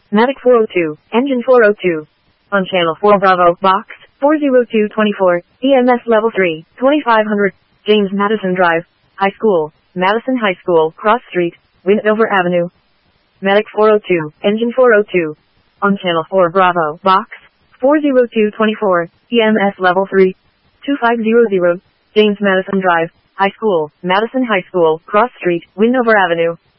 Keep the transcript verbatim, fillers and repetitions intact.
Matic four oh two, engine four oh two. On channel four Bravo, box, four oh two twenty-four, E M S level three, twenty-five hundred, James Madison Drive, High School, Madison High School, Cross Street, Windover Avenue. Matic four oh two, engine four oh two. On channel four Bravo, box, four oh two twenty-four, E M S level three, twenty-five hundred, James Madison Drive, High School, Madison High School, Cross Street, Windover Avenue.